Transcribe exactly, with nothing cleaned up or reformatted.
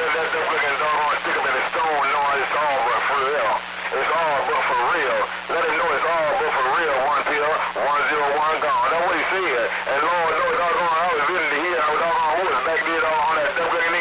let that duck look and doggone stick him in the stone knowing it's all but for real. It's all but for real. Let him know it's all but for real. One pill, one zero one gone. That's what he said. And Lord knows doggone I was ready to hear. I was doggone who was back there on that duck looking